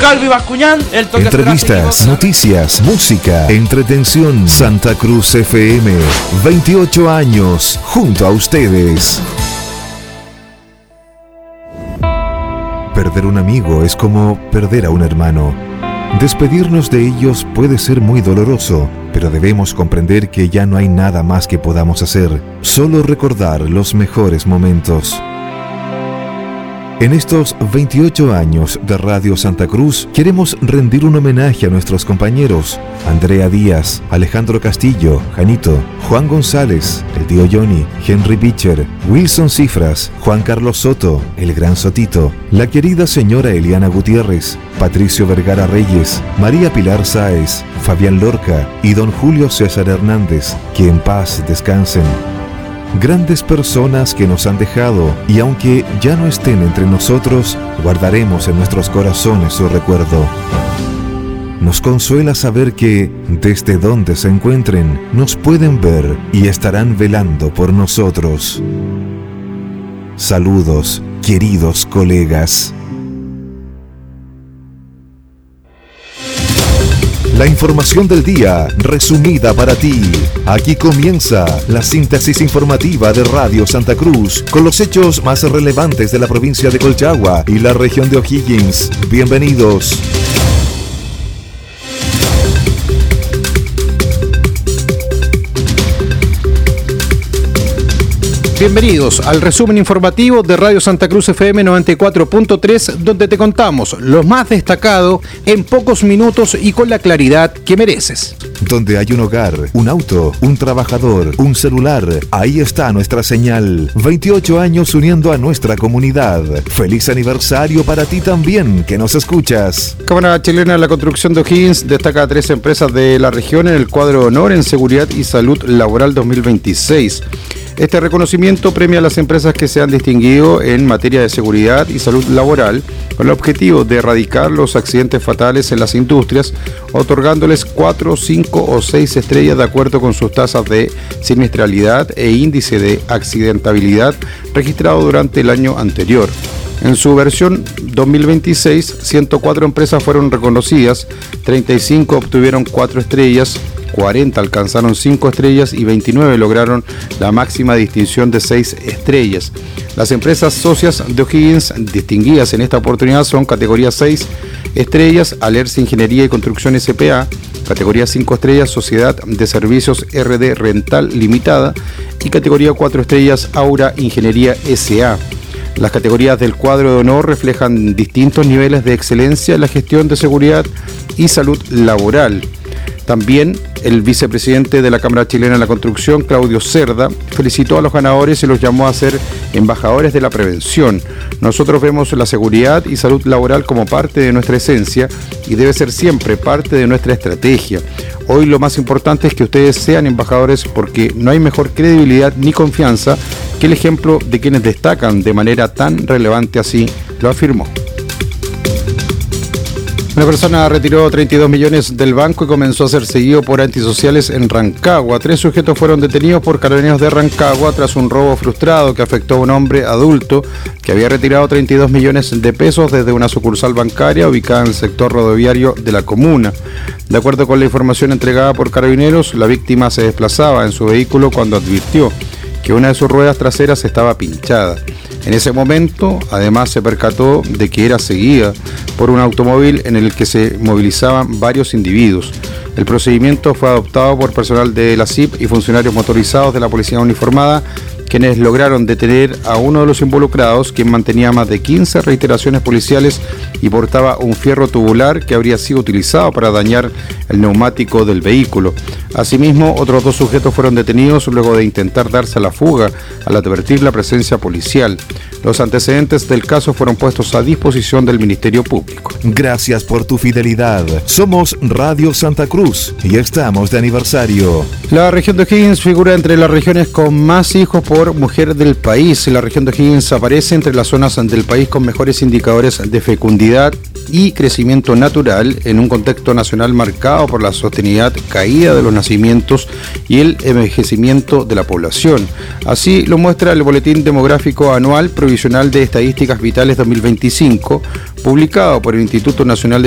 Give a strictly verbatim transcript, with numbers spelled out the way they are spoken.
Calvi Bascuñán, el toque entrevistas, noticias, música, entretención. Santa Cruz F M, veintiocho años junto a ustedes. Perder un amigo es como perder a un hermano. Despedirnos de ellos puede ser muy doloroso, pero debemos comprender que ya no hay nada más que podamos hacer, solo recordar los mejores momentos. En estos veintiocho años de Radio Santa Cruz, queremos rendir un homenaje a nuestros compañeros: Andrea Díaz, Alejandro Castillo, Janito, Juan González, el tío Johnny, Henry Bicher, Wilson Cifras, Juan Carlos Soto, el gran Sotito, la querida señora Eliana Gutiérrez, Patricio Vergara Reyes, María Pilar Sáez, Fabián Lorca y don Julio César Hernández, que en paz descansen. Grandes personas que nos han dejado, y aunque ya no estén entre nosotros, guardaremos en nuestros corazones su recuerdo. Nos consuela saber que, desde donde se encuentren, nos pueden ver y estarán velando por nosotros. Saludos, queridos colegas. La información del día, resumida para ti. Aquí comienza la síntesis informativa de Radio Santa Cruz, con los hechos más relevantes de la provincia de Colchagua y la región de O'Higgins. Bienvenidos. Bienvenidos al resumen informativo de Radio Santa Cruz F M noventa y cuatro punto tres, donde te contamos lo más destacado en pocos minutos y con la claridad que mereces. Donde hay un hogar, un auto, un trabajador, un celular, ahí está nuestra señal. veintiocho años uniendo a nuestra comunidad. Feliz aniversario para ti también, que nos escuchas. Cámara Chilena de la Construcción de O'Higgins destaca a tres empresas de la región en el cuadro de honor en seguridad y salud laboral dos mil veintiséis. Este reconocimiento premia a las empresas que se han distinguido en materia de seguridad y salud laboral con el objetivo de erradicar los accidentes fatales en las industrias, otorgándoles cuatro, cinco o seis estrellas de acuerdo con sus tasas de siniestralidad e índice de accidentabilidad registrado durante el año anterior. En su versión dos mil veintiséis, ciento cuatro empresas fueron reconocidas, treinta y cinco obtuvieron cuatro estrellas, cuarenta alcanzaron cinco estrellas y veintinueve lograron la máxima distinción de seis estrellas. Las empresas socias de O'Higgins distinguidas en esta oportunidad son categoría seis estrellas, Alerce Ingeniería y Construcción S P A, categoría cinco estrellas, Sociedad de Servicios R D Rental Limitada y categoría cuatro estrellas, Aura Ingeniería S A. Las categorías del cuadro de honor reflejan distintos niveles de excelencia en la gestión de seguridad y salud laboral. También el vicepresidente de la Cámara Chilena de la Construcción, Claudio Cerda, felicitó a los ganadores y los llamó a ser embajadores de la prevención. Nosotros vemos la seguridad y salud laboral como parte de nuestra esencia y debe ser siempre parte de nuestra estrategia. Hoy lo más importante es que ustedes sean embajadores porque no hay mejor credibilidad ni confianza que el ejemplo de quienes destacan de manera tan relevante, así lo afirmó. Una persona retiró treinta y dos millones del banco y comenzó a ser seguido por antisociales en Rancagua. Tres sujetos fueron detenidos por carabineros de Rancagua tras un robo frustrado que afectó a un hombre adulto que había retirado treinta y dos millones de pesos desde una sucursal bancaria ubicada en el sector rodoviario de la comuna. De acuerdo con la información entregada por carabineros, la víctima se desplazaba en su vehículo cuando advirtió que una de sus ruedas traseras estaba pinchada. En ese momento, además, se percató de que era seguida por un automóvil en el que se movilizaban varios individuos. El procedimiento fue adoptado por personal de la C I P y funcionarios motorizados de la Policía Uniformada, quienes lograron detener a uno de los involucrados, quien mantenía más de quince reiteraciones policiales y portaba un fierro tubular que habría sido utilizado para dañar el neumático del vehículo. Asimismo, otros dos sujetos fueron detenidos luego de intentar darse a la fuga al advertir la presencia policial. Los antecedentes del caso fueron puestos a disposición del Ministerio Público. Gracias por tu fidelidad. Somos Radio Santa Cruz y estamos de aniversario. La región de O'Higgins figura entre las regiones con más hijos por mujer del país. La región de O'Higgins aparece entre las zonas del país con mejores indicadores de fecundidad y crecimiento natural en un contexto nacional marcado por la sostenibilidad, caída de los nacimientos y el envejecimiento de la población. Así lo muestra el Boletín Demográfico Anual Provisional de Estadísticas Vitales dos mil veinticinco, publicado por el Instituto Nacional de